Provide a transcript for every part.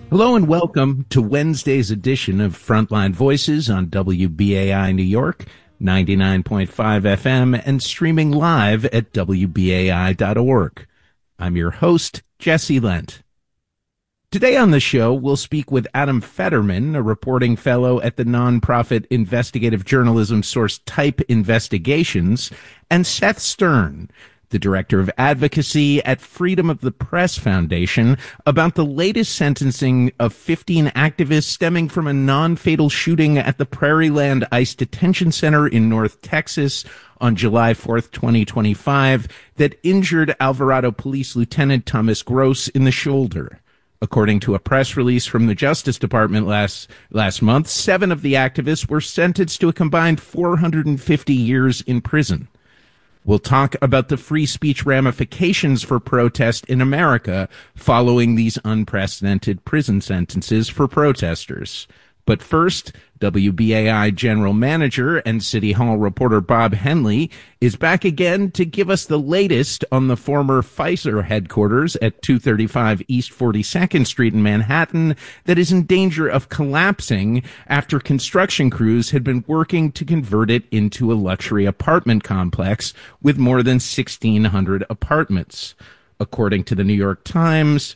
Hello and welcome to Wednesday's edition of Frontline Voices on WBAI New York, 99.5 FM, and streaming live at WBAI.org. I'm your host, Jesse Lent. Today on the show, we'll speak with Adam Federman, a reporting fellow at the nonprofit investigative journalism source Type Investigations, and Seth Stern, the director of advocacy at Freedom of the Press Foundation, about the latest sentencing of 15 activists stemming from a non-fatal shooting at the Prairieland ICE Detention Center in North Texas on July 4th, 2025, that injured Alvarado Police Lieutenant Thomas Gross in the shoulder. According to a press release from the Justice Department last month, 7 of the activists were sentenced to a combined 450 years in prison. We'll talk about the free speech ramifications for protest in America following these unprecedented prison sentences for protesters. But first, WBAI General Manager and City Hall reporter Bob Henley is back again to give us the latest on the former Pfizer headquarters at 235 East 42nd Street in Manhattan that is in danger of collapsing after construction crews had been working to convert it into a luxury apartment complex with more than 1,600 apartments. According to the New York Times,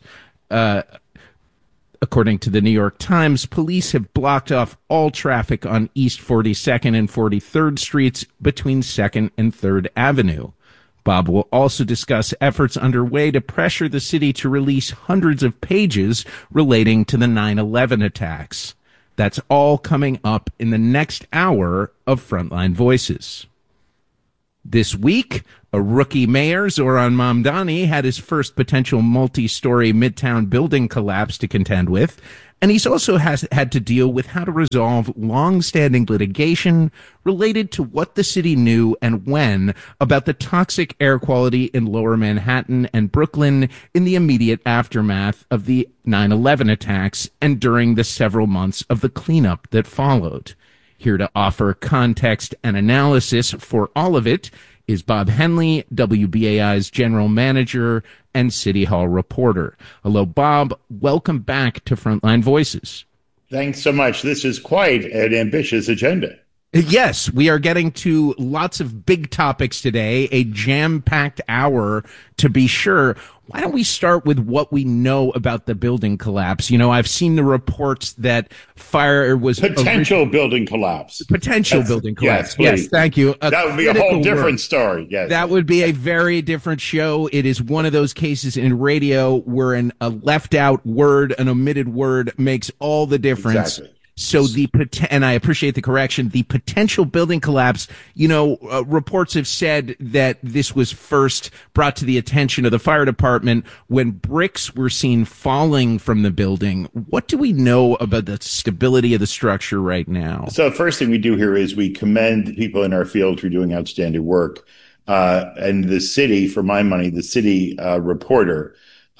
police have blocked off all traffic on East 42nd and 43rd Streets between 2nd and 3rd Avenue. Bob will also discuss efforts underway to pressure the city to release hundreds of pages relating to the 9/11 attacks. That's all coming up in the next hour of Frontline Voices. This week, a rookie mayor, Zoran Mamdani, had his first potential multi-story Midtown building collapse to contend with, and he's also had to deal with how to resolve long-standing litigation related to what the city knew and when about the toxic air quality in Lower Manhattan and Brooklyn in the immediate aftermath of the 9/11 attacks and during the several months of the cleanup that followed. Here to offer context and analysis for all of it is Bob Henley, WBAI's general manager and City Hall reporter. Hello, Bob. Welcome back to Frontline Voices. Thanks so much. This is quite an ambitious agenda. Yes, we are getting to lots of big topics today, a jam-packed hour to be sure. Why don't we start with what we know about the building collapse? You know, I've seen the reports that fire was... Potential building collapse. Building collapse. Yes, thank you. That would be a whole different story. Yes. That would be a very different show. It is one of those cases in radio where a left-out word, an omitted word, makes all the difference. Exactly. So and I appreciate the correction, the potential building collapse, reports have said that this was first brought to the attention of the fire department when bricks were seen falling from the building. What do we know about the stability of the structure right now? So the first thing we do here is we commend the people in our field who are doing outstanding work. And the city, for my money, the city reporter,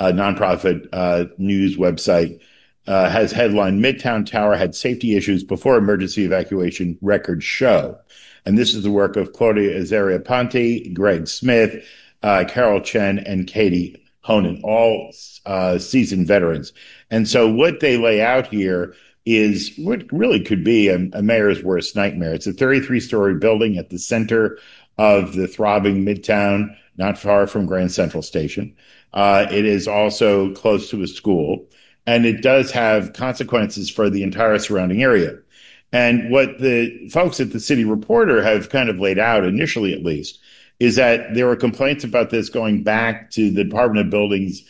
nonprofit news website, has headline Midtown Tower had safety issues before emergency evacuation records show. And this is the work of Claudia Azaria Ponte, Greg Smith, Carol Chen, and Katie Honan, all seasoned veterans. And so what they lay out here is what really could be a mayor's worst nightmare. It's a 33-story building at the center of the throbbing Midtown, not far from Grand Central Station. It is also close to a school. And it does have consequences for the entire surrounding area. And what the folks at the City Reporter have kind of laid out, initially at least, is that there were complaints about this going back to the Department of Buildings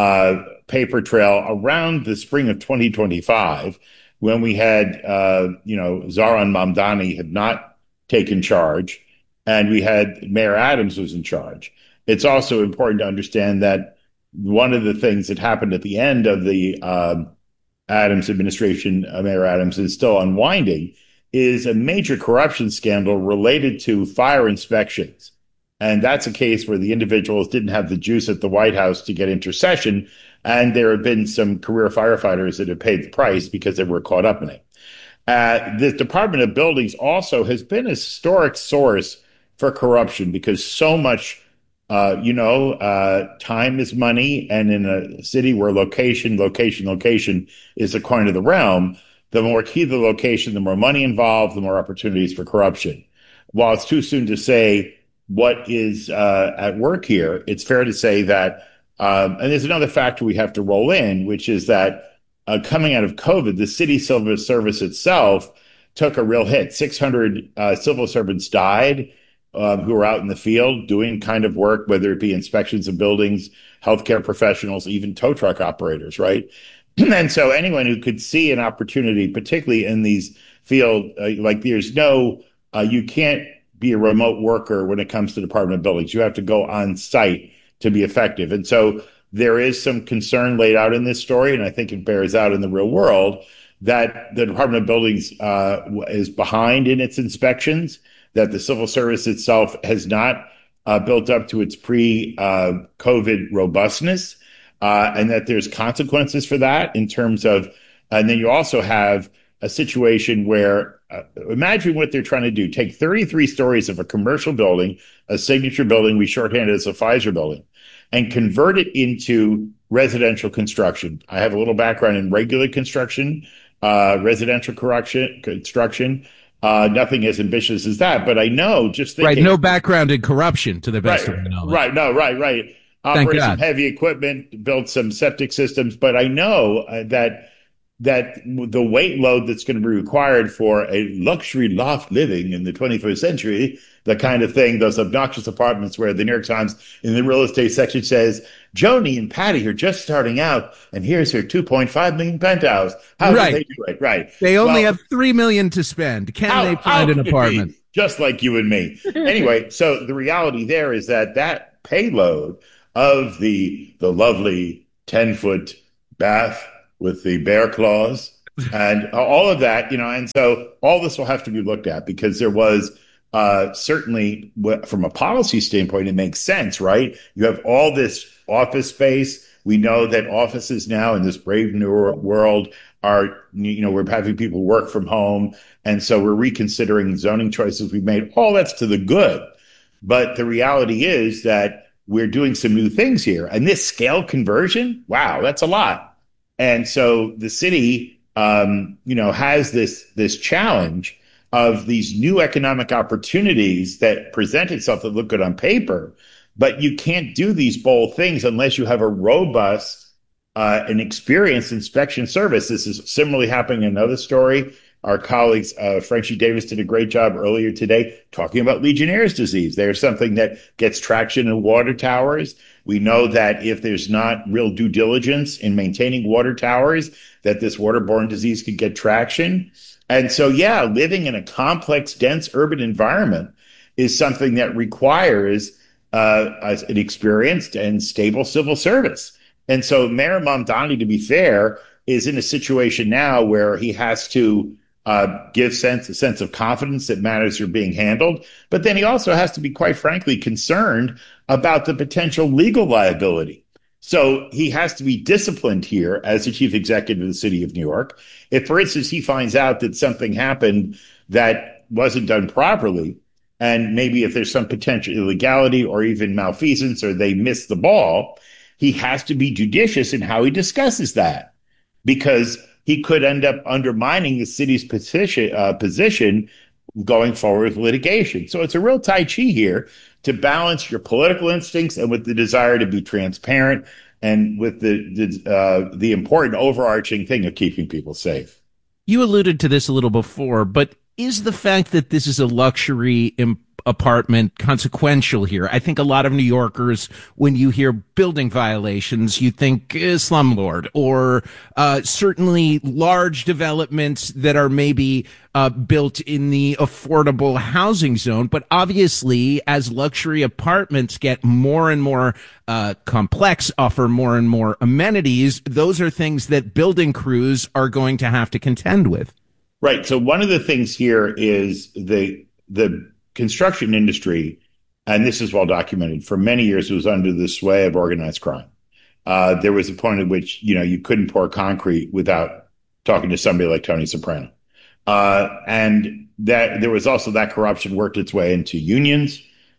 paper trail around the spring of 2025, when we had, Zoran Mamdani had not taken charge, and we had Mayor Adams was in charge. It's also important to understand that one of the things that happened at the end of the Adams administration, Mayor Adams, is still unwinding, is a major corruption scandal related to fire inspections. And that's a case where the individuals didn't have the juice at the White House to get intercession. And there have been some career firefighters that have paid the price because they were caught up in it. The Department of Buildings also has been a historic source for corruption because so much Time is money, and in a city where location is a coin of the realm, the more key the location, the more money involved, the more opportunities for corruption. While it's too soon to say what is at work here, it's fair to say that, and there's another factor we have to roll in, which is that coming out of COVID, the city civil service itself took a real hit. 600 civil servants died who were out in the field doing kind of work, whether it be inspections of buildings, healthcare professionals, even tow truck operators, right? And so anyone who could see an opportunity, particularly in these field, like there's no, you can't be a remote worker when it comes to Department of Buildings. You have to go on site to be effective. And so there is some concern laid out in this story, and I think it bears out in the real world, that the Department of Buildings is behind in its inspections, that the civil service itself has not built up to its pre-COVID robustness, and that there's consequences for that in terms of, and then you also have a situation where, imagine what they're trying to do. Take 33 stories of a commercial building, a signature building, we shorthand it as a Pfizer building, and convert it into residential construction. I have a little background in regular construction, residential construction. Nothing as ambitious as that, but I know just thinking. Right, no background in corruption, to the best of my knowledge. Right. Operate some heavy equipment, build some septic systems, but I know that the weight load that's going to be required for a luxury loft living in the 21st century, the kind of thing, those obnoxious apartments where the New York Times in the real estate section says, Joni and Patty are just starting out, and here's her 2.5 million penthouse. How do they do it? Right. They only have $3 million to spend. Can they find an apartment? Just like you and me. Anyway, so the reality there is that payload of the lovely 10-foot bath with the bear claws and all of that, and so all this will have to be looked at, because there was certainly, from a policy standpoint, it makes sense, right? You have all this office space. We know that offices now in this brave new world are, we're having people work from home. And so we're reconsidering zoning choices we've made. All that's to the good. But the reality is that we're doing some new things here. And this scale conversion, wow, that's a lot. And so the city, has this challenge of these new economic opportunities that present itself that look good on paper, but you can't do these bold things unless you have a robust and experienced inspection service. This is similarly happening in another story. Our colleagues, Frenchie Davis, did a great job earlier today talking about Legionnaire's disease. There's something that gets traction in water towers. We know that if there's not real due diligence in maintaining water towers, that this waterborne disease could get traction. And so, living in a complex, dense urban environment is something that requires an experienced and stable civil service. And so Mayor Mamdani, to be fair, is in a situation now where he has to give a sense of confidence that matters are being handled. But then he also has to be, quite frankly, concerned about the potential legal liability. So he has to be disciplined here as the chief executive of the city of New York. If, for instance, he finds out that something happened that wasn't done properly, and maybe if there's some potential illegality or even malfeasance, or they missed the ball, he has to be judicious in how he discusses that, because he could end up undermining the city's position going forward with litigation. So it's a real tai chi here to balance your political instincts and with the desire to be transparent, and with the important overarching thing of keeping people safe. You alluded to this a little before, but is the fact that this is a luxury apartment consequential here? I think a lot of New Yorkers, when you hear building violations, you think slumlord, or certainly large developments that are maybe built in the affordable housing zone. But obviously, as luxury apartments get more and more complex, offer more and more amenities, those are things that building crews are going to have to contend with. Right. So one of the things here is the construction industry, and this is well documented, for many years it was under the sway of organized crime. There was a point at which, you couldn't pour concrete without talking to somebody like Tony Soprano. And that there was also that corruption worked its way into unions.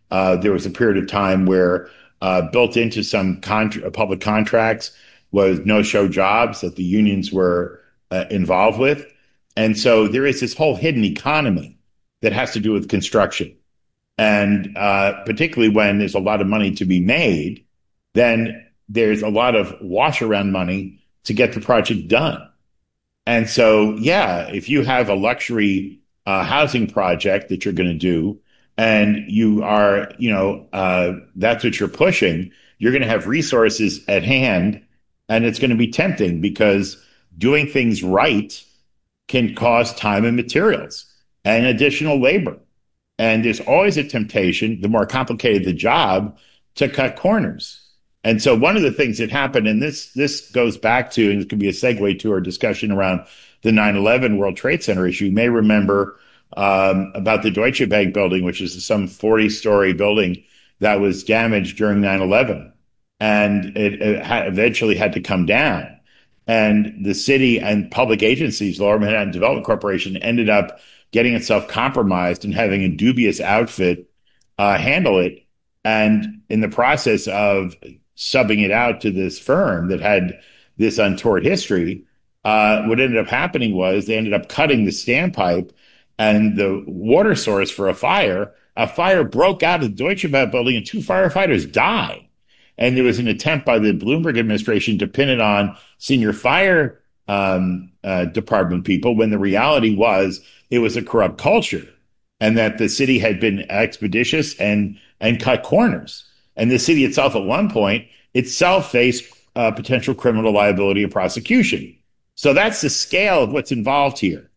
There was a period of time where built into some public contracts was no-show jobs that the unions were involved with. And so there is this whole hidden economy that has to do with construction. And particularly when there's a lot of money to be made, then there's a lot of wash around money to get the project done. And so, yeah, if you have a luxury housing project that you're going to do, and you are, that's what you're pushing, you're going to have resources at hand, and it's going to be tempting because doing things right can cost time and materials and additional labor. And there's always a temptation, the more complicated the job, to cut corners. And so one of the things that happened, and this goes back to, and it could be a segue to our discussion around the 9/11 World Trade Center issue. You may remember about the Deutsche Bank building, which is some 40-story building that was damaged during 9/11. And it eventually had to come down. And the city and public agencies, Lower Manhattan Development Corporation, ended up getting itself compromised and having a dubious outfit handle it. And in the process of subbing it out to this firm that had this untoward history, what ended up happening was they ended up cutting the standpipe and the water source for a fire. A fire broke out of the Deutsche Bank building and 2 firefighters died. And there was an attempt by the Bloomberg administration to pin it on senior fire department people, when the reality was it was a corrupt culture and that the city had been expeditious and cut corners. And the city itself, at one point, itself faced potential criminal liability and prosecution. So that's the scale of what's involved here.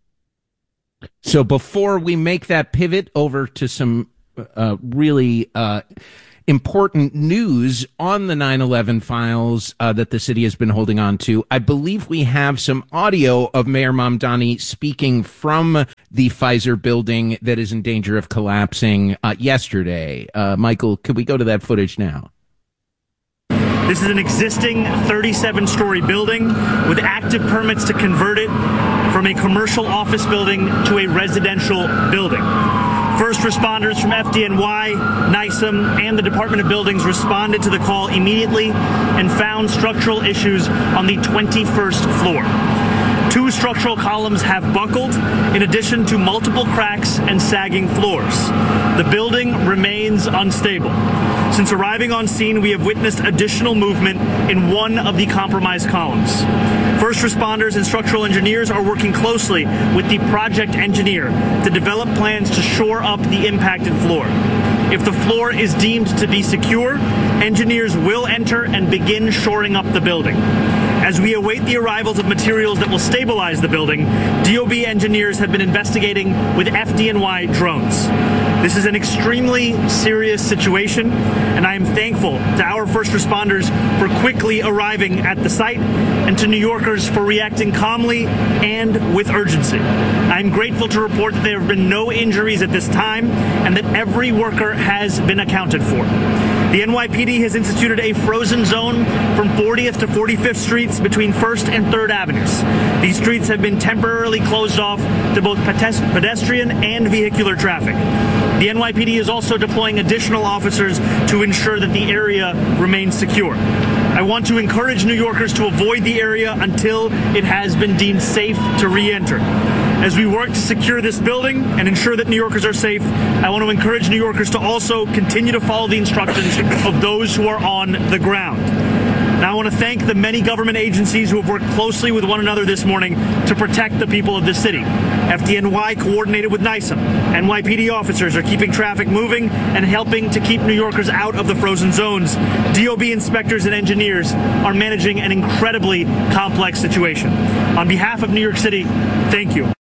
So before we make that pivot over to some really important news on the 9/11 files that the city has been holding on to, I believe we have some audio of Mayor Mamdani speaking from the Pfizer building that is in danger of collapsing yesterday. Michael, could we go to that footage now? This is an existing 37-story building with active permits to convert it from a commercial office building to a residential building. First responders from FDNY, NISM, and the Department of Buildings responded to the call immediately and found structural issues on the 21st floor. 2 structural columns have buckled, in addition to multiple cracks and sagging floors. The building remains unstable. Since arriving on scene, we have witnessed additional movement in one of the compromised columns. First responders and structural engineers are working closely with the project engineer to develop plans to shore up the impacted floor. If the floor is deemed to be secure, engineers will enter and begin shoring up the building. As we await the arrivals of materials that will stabilize the building, DOB engineers have been investigating with FDNY drones. This is an extremely serious situation, and I am thankful to our first responders for quickly arriving at the site and to New Yorkers for reacting calmly and with urgency. I'm grateful to report that there have been no injuries at this time and that every worker has been accounted for. The NYPD has instituted a frozen zone from 40th to 45th Streets between 1st and 3rd Avenues. These streets have been temporarily closed off to both pedestrian and vehicular traffic. The NYPD is also deploying additional officers to ensure that the area remains secure. I want to encourage New Yorkers to avoid the area until it has been deemed safe to re-enter. As we work to secure this building and ensure that New Yorkers are safe, I want to encourage New Yorkers to also continue to follow the instructions of those who are on the ground. Now, I want to thank the many government agencies who have worked closely with one another this morning to protect the people of this city. FDNY coordinated with NISM. NYPD officers are keeping traffic moving and helping to keep New Yorkers out of the frozen zones. DOB inspectors and engineers are managing an incredibly complex situation. On behalf of New York City, thank you.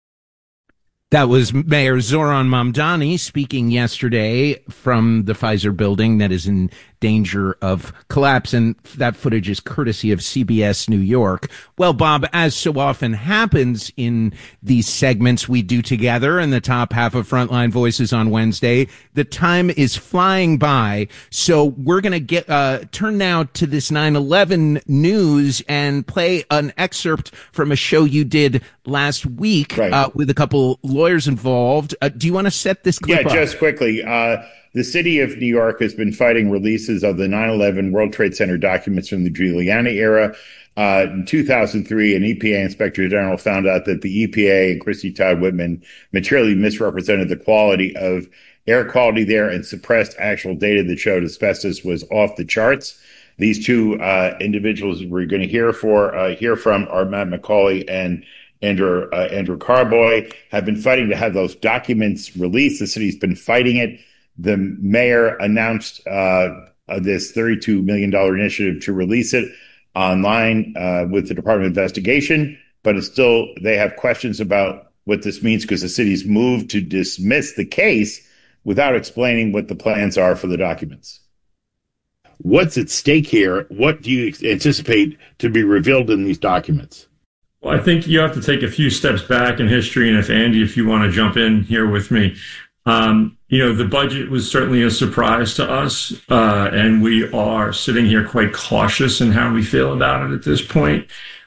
That was Mayor Zoran Mamdani speaking yesterday from the Pfizer building that is in danger of collapse, and that footage is courtesy of CBS New York. Well, Bob, as so often happens in these segments we do together in the top half of Frontline Voices on Wednesday, the time is flying by. So we're going to turn now to this 9/11 news and play an excerpt from a show you did last week with a couple lawyers involved. Do you want to set this clip up? Yeah, just quickly. The city of New York has been fighting releases of the 9/11 World Trade Center documents from the Giuliani era. In 2003, an EPA inspector general found out that the EPA and Christy Todd Whitman materially misrepresented the quality of air quality there and suppressed actual data that showed asbestos was off the charts. These two individuals we're going to hear from are Matt McCauley and Andrew Carboy, have been fighting to have those documents released. The city's been fighting it. The mayor announced this $32 million initiative to release it online with the Department of Investigation, but it's still, they have questions about what this means because the city's moved to dismiss the case without explaining what the plans are for the documents. What's at stake here? What do you anticipate to be revealed in these documents? Well, I think you have to take a few steps back in history, and Andy, if you want to jump in here with me. The budget was certainly a surprise to us, and we are sitting here quite cautious in how we feel about it at this point.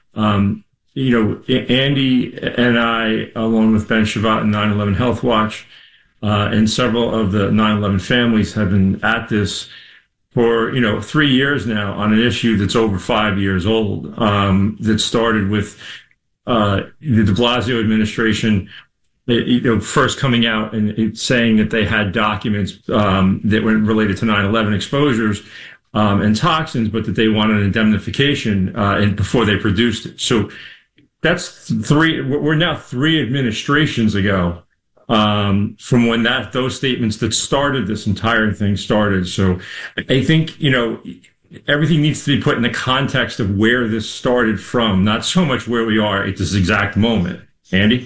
Andy and I, along with Ben Shabbat and 9/11 Health Watch, and several of the 9/11 families have been at this for, 3 years now on an issue that's over 5 years old, that started with the de Blasio administration first coming out and saying that they had documents that were related to 9/11 exposures and toxins, but that they wanted an indemnification before they produced it. So that's we're now 3 administrations ago from when those statements that started this entire thing started. So I think, everything needs to be put in the context of where this started from, not so much where we are at this exact moment. Andy?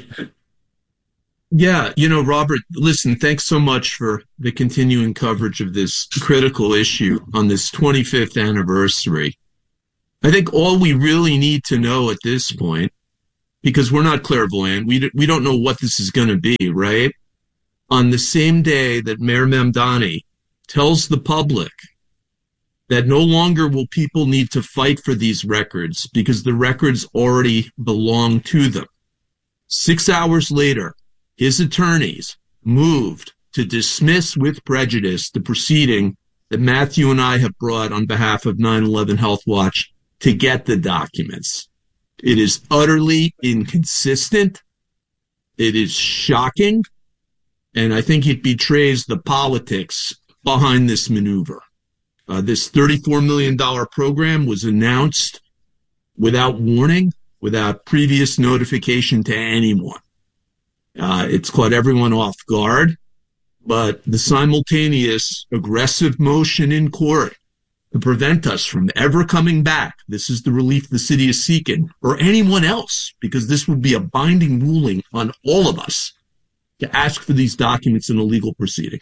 Yeah, Robert, listen, thanks so much for the continuing coverage of this critical issue on this 25th anniversary. I think all we really need to know at this point, because we're not clairvoyant, we don't know what this is going to be, right? On the same day that Mayor Mamdani tells the public that no longer will people need to fight for these records because the records already belong to them. 6 hours later, his attorneys moved to dismiss with prejudice the proceeding that Matthew and I have brought on behalf of 9/11 Health Watch to get the documents. It is utterly inconsistent. It is shocking. And I think it betrays the politics behind this maneuver. This $34 million program was announced without warning, without previous notification to anyone. It's caught everyone off guard, but the simultaneous aggressive motion in court to prevent us from ever coming back, this is the relief the city is seeking, or anyone else, because this would be a binding ruling on all of us to ask for these documents in a legal proceeding.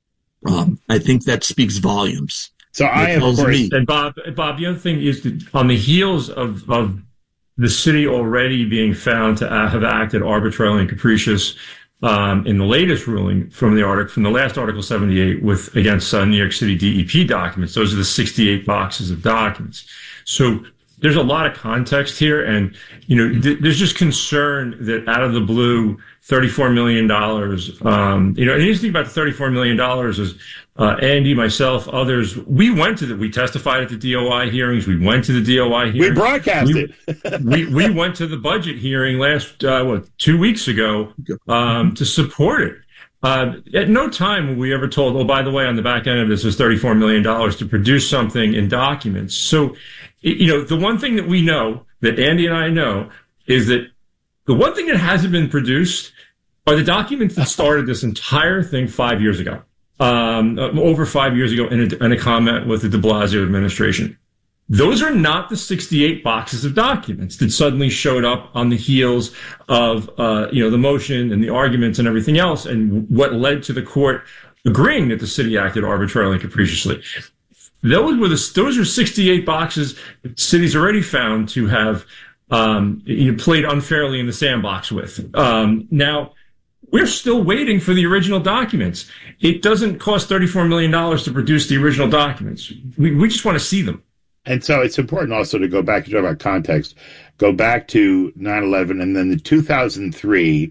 I think that speaks volumes. So of course, and Bob, the other thing is that on the heels of the city already being found to have acted arbitrarily and capricious in the latest ruling from the last Article 78 against New York City DEP documents. Those are the 68 boxes of documents. So there's a lot of context here, and there's just concern that out of the blue, $34 million. And the interesting about the $34 million is Andy, myself, others, we testified at the DOI hearings. We went to the DOI hearings. We broadcasted. we went to the budget hearing last 2 weeks ago to support it. At no time were we ever told, oh, by the way, on the back end of this is $34 million to produce something in documents. So, the one thing that we know, that Andy and I know, is that the one thing that hasn't been produced are the documents that started this entire thing 5 years ago, over 5 years ago in a comment with the de Blasio administration. Those are not the 68 boxes of documents that suddenly showed up on the heels of, the motion and the arguments and everything else, and what led to the court agreeing that the city acted arbitrarily and capriciously. Those are 68 boxes that cities already found to have played unfairly in the sandbox with. Now, we're still waiting for the original documents. It doesn't cost $34 million to produce the original documents. We just want to see them. And so it's important also to go back, to talk about context, go back to 9/11 and then the 2003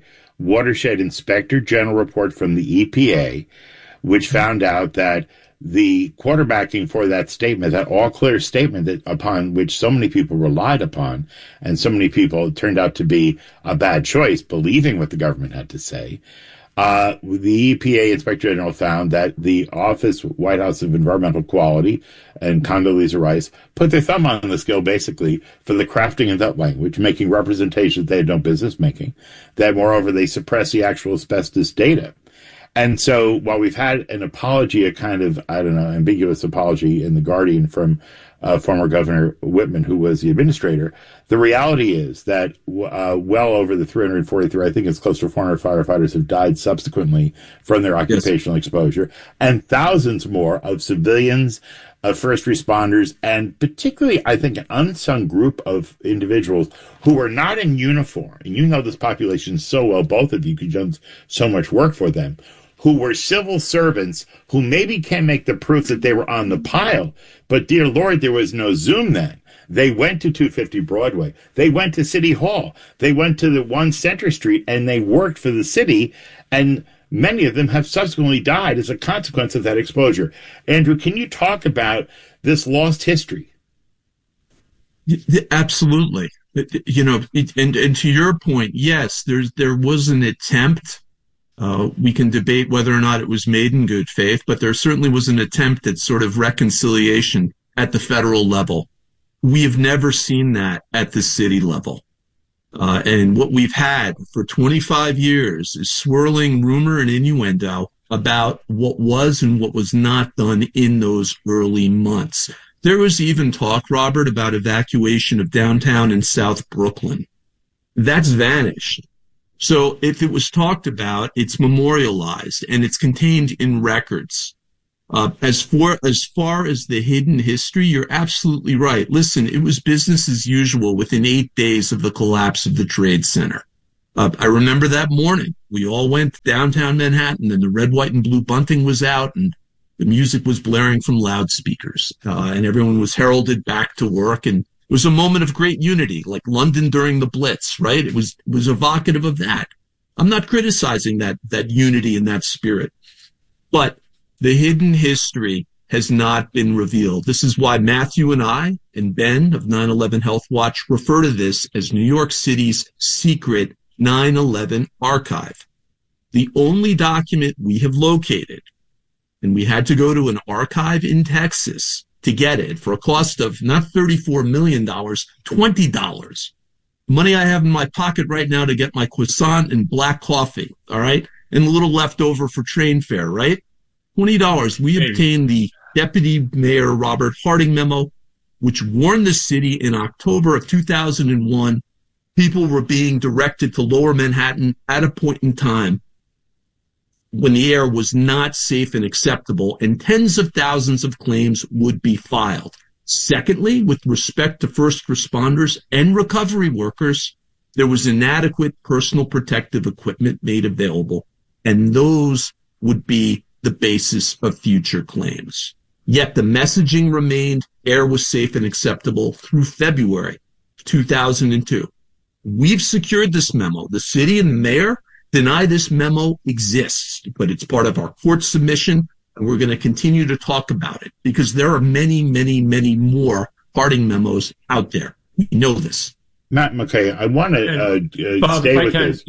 watershed inspector general report from the EPA, which found out that the quarterbacking for that statement, that all clear statement that upon which so many people relied upon, and so many people turned out to be a bad choice, believing what the government had to say. The EPA Inspector General found that the White House of Environmental Quality and Condoleezza Rice put their thumb on the scale basically for the crafting of that language, making representations they had no business making. That moreover, they suppress the actual asbestos data. And so while we've had an apology, a kind of, ambiguous apology in The Guardian from former Governor Whitman, who was the administrator, the reality is that well over the 343, I think it's close to 400 firefighters have died subsequently from their occupational exposure, and thousands more of civilians, of first responders, and particularly, I think, an unsung group of individuals who are not in uniform. And you know this population so well, both of you, because you've done so much work for them, who were civil servants who maybe can't make the proof that they were on the pile. But dear Lord, there was no Zoom then. They went to 250 Broadway. They went to City Hall. They went to the 1 Center Street, and they worked for the city. And many of them have subsequently died as a consequence of that exposure. Andrew, can you talk about this lost history? Absolutely. You know, and to your point, yes, there was an attempt. We can debate whether or not it was made in good faith, but there certainly was an attempt at sort of reconciliation at the federal level. We have never seen that at the city level. And what we've had for 25 years is swirling rumor and innuendo about what was and what was not done in those early months. There was even talk, Robert, about evacuation of downtown and South Brooklyn. That's vanished. So if it was talked about, it's memorialized and it's contained in records. As far as the hidden history, you're absolutely right. Listen, it was business as usual within 8 days of the collapse of the Trade Center. I remember that morning. We all went to downtown Manhattan and the red, white, and blue bunting was out and the music was blaring from loudspeakers. And everyone was heralded back to work, and it was a moment of great unity, like London during the Blitz, right? It was evocative of that. I'm not criticizing that unity and that spirit, but the hidden history has not been revealed. This is why Matthew and I and Ben of 9/11 Health Watch refer to this as New York City's secret 9/11 archive. The only document we have located, and we had to go to an archive in Texas to get it for a cost of not $34 million, $20. Money I have in my pocket right now to get my croissant and black coffee, all right? And a little left over for train fare, right? $20. We obtained the Deputy Mayor Robert Harding memo, which warned the city in October of 2001 people were being directed to Lower Manhattan at a point in time when the air was not safe and acceptable, and tens of thousands of claims would be filed. Secondly, with respect to first responders and recovery workers, there was inadequate personal protective equipment made available, and those would be the basis of future claims. Yet the messaging remained air was safe and acceptable through February 2002. We've secured this memo. The city and the mayor deny this memo exists, but it's part of our court submission, and we're going to continue to talk about it because there are many, many, many more Harding memos out there. We know this. Matt McKay, I want to stay with this.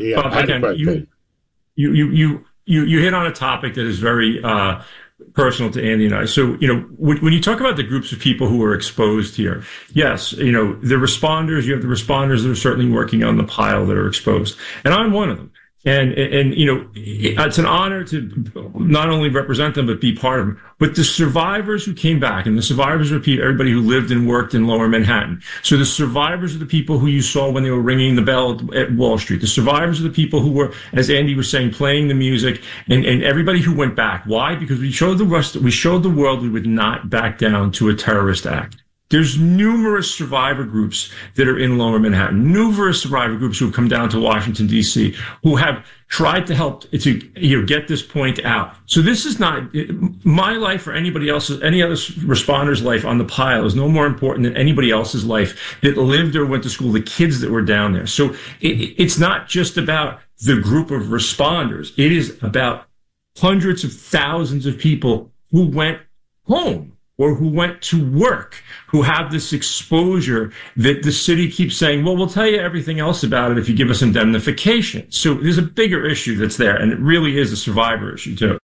You hit on a topic that is very personal to Andy and I. So, when you talk about the groups of people who are exposed here, yes, the responders, you have the responders that are certainly working on the pile that are exposed. And I'm one of them. And it's an honor to not only represent them, but be part of them. But the survivors who came back, and the survivors are everybody who lived and worked in Lower Manhattan. So the survivors are the people who you saw when they were ringing the bell at Wall Street. The survivors are the people who were, as Andy was saying, playing the music, and everybody who went back. Why? Because we showed the world we would not back down to a terrorist act. There's numerous survivor groups that are in Lower Manhattan, numerous survivor groups who have come down to Washington, D.C., who have tried to help to get this point out. So this is not my life or anybody else's, any other responder's life on the pile is no more important than anybody else's life that lived or went to school, the kids that were down there. So it's not just about the group of responders. It is about hundreds of thousands of people who went home or who went to work, who have this exposure that the city keeps saying, well, we'll tell you everything else about it if you give us indemnification. So there's a bigger issue that's there, and it really is a survivor issue, too.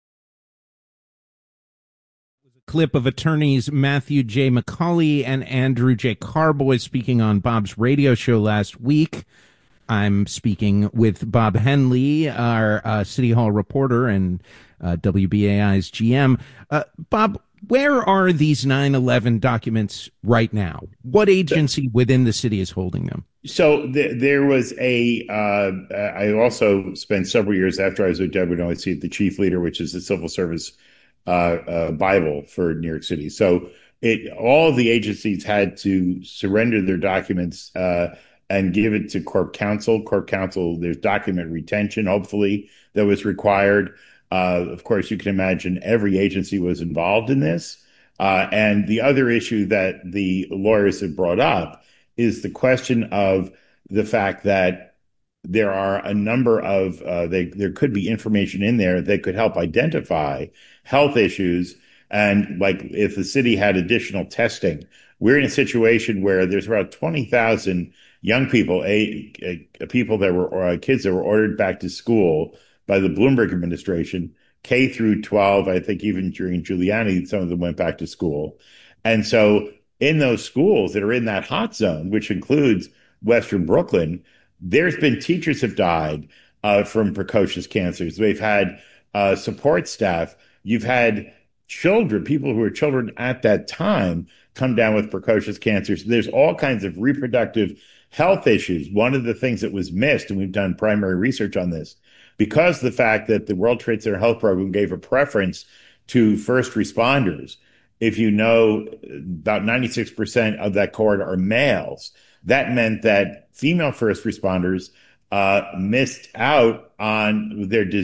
Clip of attorneys Matthew J. McCauley and Andrew J. Carboy speaking on Bob's radio show last week. I'm speaking with Bob Henley, our City Hall reporter and WBAI's GM. Bob, where are these 9/11 documents right now? What agency within the city is holding them? So there was I also spent several years after I was with WNYC, the chief leader, which is the civil service Bible for New York City. So all the agencies had to surrender their documents and give it to Corp Counsel. Corp Counsel, there's document retention, hopefully, that was required. Of course, you can imagine every agency was involved in this. And the other issue that the lawyers have brought up is the question of the fact that there are a number of, there could be information in there that could help identify health issues. And like if the city had additional testing, we're in a situation where there's about 20,000 young people, people that were, kids that were ordered back to school by the Bloomberg administration, K through 12, I think even during Giuliani, some of them went back to school. And so in those schools that are in that hot zone, which includes Western Brooklyn, there's been teachers have died from precocious cancers. We've had support staff. You've had children, people who were children at that time, come down with precocious cancers. There's all kinds of reproductive health issues. One of the things that was missed, and we've done primary research on this, because of the fact that the World Trade Center Health Program gave a preference to first responders, if you know about 96% of that cohort are males, that meant that female first responders missed out on their disease.